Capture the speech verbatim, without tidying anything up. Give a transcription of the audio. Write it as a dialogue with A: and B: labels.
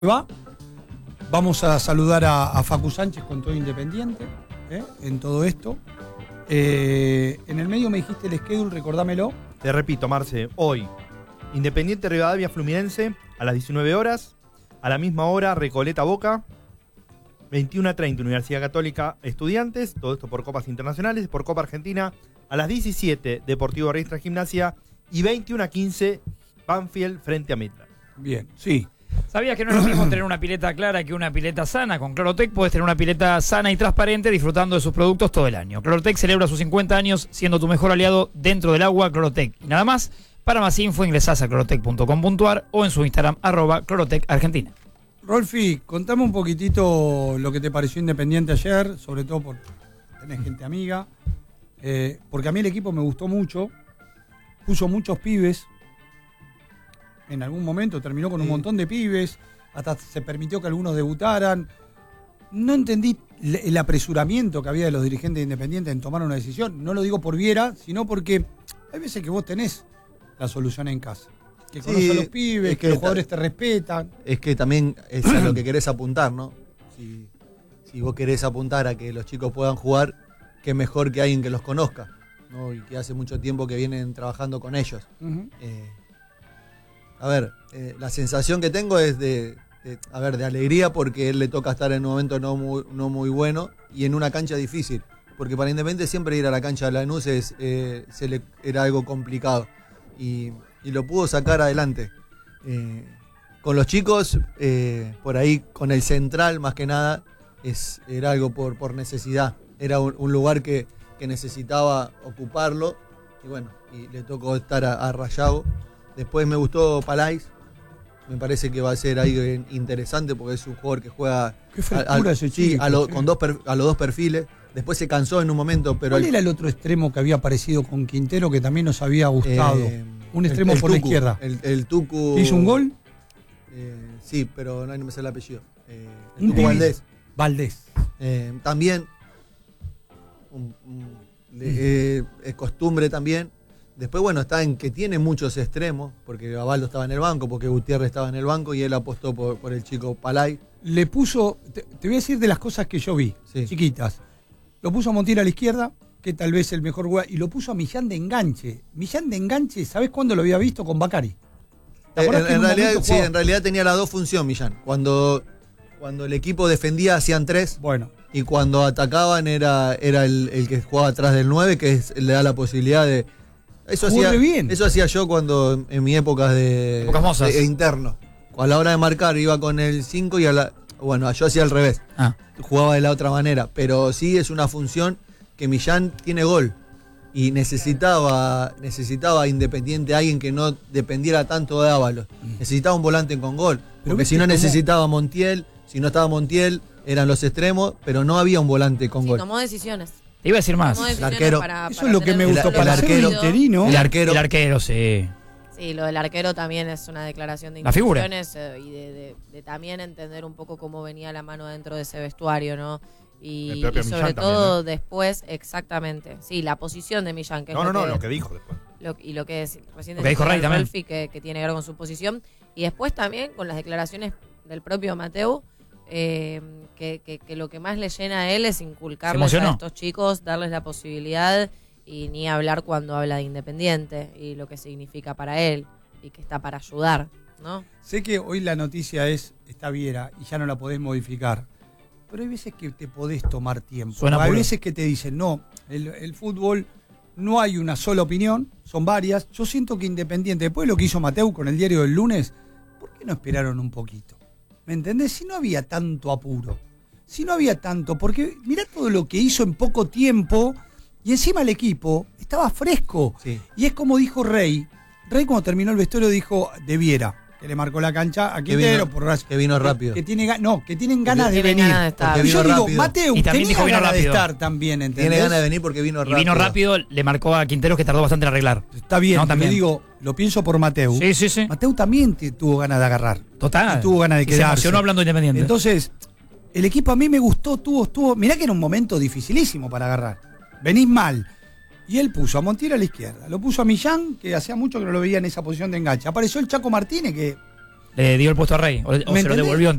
A: va. Vamos a saludar a, a Facu Sánchez con todo Independiente, ¿eh? en todo esto. Eh, en el medio me dijiste el schedule, recordámelo.
B: Te repito, Marce, hoy, Independiente Rivadavia Fluminense a las diecinueve horas, a la misma hora Recoleta Boca, veintiuno a treinta Universidad Católica Estudiantes, todo esto por Copas Internacionales, por Copa Argentina, a las diecisiete Deportivo Riestra Gimnasia y veintiuno a quince Banfield frente a Midland.
A: Bien, sí.
C: ¿Sabías que no es lo mismo tener una pileta clara que una pileta sana? Con Clorotec puedes tener una pileta sana y transparente disfrutando de sus productos todo el año. Clorotec celebra sus cincuenta años siendo tu mejor aliado dentro del agua. Clorotec. Y nada más. Para más info ingresás a clorotec punto com punto a r o en su Instagram arroba Clorotec Argentina.
A: Rolfi, contame un poquitito lo que te pareció Independiente ayer, sobre todo por tener gente amiga, eh, porque a mí el equipo me gustó mucho, puso muchos pibes. En algún momento terminó con un
D: Sí.
A: montón de pibes, hasta se permitió que algunos debutaran. No entendí el apresuramiento que había de los dirigentes de Independiente en tomar una decisión. No lo digo por Viera, sino porque hay veces que vos tenés la solución en casa. Que
D: Sí,
A: conoces a los pibes,
D: es
A: que,
D: que
A: los
D: ta-
A: jugadores te respetan.
D: Es que también es a lo que querés apuntar, ¿no? Si, si vos querés apuntar a que los chicos puedan jugar, qué mejor que alguien que los conozca, ¿no? Y que hace mucho tiempo que vienen trabajando con ellos.
A: Uh-huh.
D: Eh, a ver, eh, la sensación que tengo es de, de, a ver, de alegría porque él le toca estar en un momento no muy, no muy bueno y en una cancha difícil. Porque para Independiente siempre ir a la cancha de Lanús es, eh, se le, era algo complicado. Y, y lo pudo sacar adelante. Eh, con los chicos, eh, por ahí, con el central más que nada, es, era algo por, por necesidad. Era un, un lugar que, que necesitaba ocuparlo. Y bueno, y le tocó estar a, a Rayado. Después me gustó Palais. Me parece que va a ser algo interesante porque es un jugador que juega
A: Qué frescura
D: a, a-
A: ese
D: sí,
A: chico,
D: a, lo-
A: sí.
D: con dos per- a los dos perfiles. Después se cansó en un momento, pero
A: ¿Cuál
D: el-
A: era el otro extremo que había aparecido con Quintero que también nos había gustado?
D: eh,
A: un extremo
D: el- el
A: por la
D: Tucu,
A: izquierda.
D: El, el Tucu.
A: ¿Hizo un gol?
D: Eh, sí, pero no me sale el apellido. Eh, el
A: Un
D: Tucu
A: pibi-
D: Valdés.
A: Valdés.
D: Eh, también un- un- le- eh, es costumbre también. Después, bueno, está en que tiene muchos extremos, porque Gavaldo estaba en el banco, porque Gutiérrez estaba en el banco y él apostó por, por el chico Palay.
A: Le puso, te, te voy a decir de las cosas que yo vi,
D: Sí.
A: chiquitas. Lo puso a Montiel a la izquierda, que tal vez el mejor jugador, y lo puso a Millán de enganche. Millán de enganche, ¿sabés cuándo lo había visto? Con Bacari. ¿Te
D: Eh,
A: acordás
D: en,
A: que en
D: en
A: un
D: realidad,
A: momento
D: sí,
A: jugaba?
D: en realidad tenía las dos funciones, Millán. Cuando, cuando el equipo defendía hacían tres.
A: Bueno,
D: Y cuando atacaban era, era el, el que jugaba atrás del nueve, que es- le da la posibilidad de... Eso
A: Jugó
D: hacía,
A: re bien.
D: eso hacía yo cuando en, en mi época de,
C: Épocas mozas.
D: de- de interno. A la hora de marcar iba con el cinco y a la... Bueno, yo hacía al revés.
C: Ah.
D: Jugaba de la otra manera. Pero sí es una función que Millán tiene gol. Y necesitaba, necesitaba Independiente alguien que no dependiera tanto de Ábalos. Necesitaba un volante con gol.
A: Pero
D: Porque
A: viste
D: si no
A: cómo-
D: necesitaba Montiel, si no estaba Montiel, eran los extremos, pero no había un volante con
E: Sí,
D: gol.
E: tomó decisiones.
C: Te iba a decir más.
E: Tomó decisiones
D: arquero.
E: para,
A: eso
E: para
A: es lo que
E: tener
A: me
E: un
A: gustó.
D: el
E: solo
A: Para ser
D: arquero.
A: un interino,
D: El arquero.
C: El arquero, sí.
E: Sí, lo del arquero también es una declaración de
C: La figura.
E: intenciones eh, y de, de- de también entender un poco cómo venía la mano dentro de ese vestuario, ¿no? Y,
B: El propio
E: y sobre
B: Millán
E: todo
B: también,
E: después, exactamente. Sí, la posición de Millán, que
B: No,
E: es
B: no,
E: lo
B: no,
E: que,
B: lo que dijo después.
E: lo- y lo que es, recién
C: Lo que dijo
E: decía
C: Rey también.
E: Rolfi, que, que tiene que ver con su posición. Y después también con las declaraciones del propio Mateu, eh, que, que- que lo que más le llena a él es inculcarles
C: emocionó.
E: a estos chicos, darles la posibilidad y ni hablar cuando habla de Independiente y lo que significa para él y que está para ayudar, ¿no?
A: sé que hoy la noticia es, está Viera, y ya no la podés modificar. Pero hay veces que te podés tomar tiempo.
C: Suena
A: hay
C: puro.
A: veces que te dicen, no, el, el fútbol no hay una sola opinión, son varias. Yo siento que Independiente, después de lo que hizo Mateu con el diario del lunes, ¿por qué no esperaron un poquito? ¿Me entendés? Si no había tanto apuro, si no había tanto, porque mirá todo lo que hizo en poco tiempo y encima el equipo estaba fresco.
D: Sí.
A: Y es como dijo Rey, Rey cuando terminó el vestuario dijo de Viera, que le marcó la cancha a
D: Que
A: Quintero
D: vino-
A: por ras-
D: que vino
A: que-
D: rápido.
A: Que, tiene, ga- no, que tienen ganas de
E: Tienen
A: venir.
E: ganas de estar.
D: Porque
A: Y yo
D: vino
A: digo,
D: rápido.
A: Mateu,
C: Y también
A: tenía
C: dijo vino
A: ganas de
C: rápido.
A: estar también, ¿entendés?
D: Tiene ganas de venir porque vino
C: Y
D: rápido.
C: vino rápido, le marcó a Quinteros que tardó bastante en arreglar.
A: Está bien,
C: No,
A: pero
C: también.
A: digo, lo pienso por Mateu.
C: Sí, sí, sí.
A: Mateu también te- tuvo ganas de agarrar.
C: Total.
A: Y tuvo ganas de
C: Y se
A: quedarse.
C: emocionó hablando de Independiente.
A: Entonces, el equipo a mí me gustó, tuvo, tuvo. Mirá que era un momento dificilísimo para agarrar. Venís mal. Y él puso a Montiel a la izquierda. Lo puso a Millán, que hacía mucho que no lo veía en esa posición de enganche. Apareció el Chaco Martínez, que
C: Le dio el puesto a Rey, o, o se lo
A: entendés?
C: devolvió.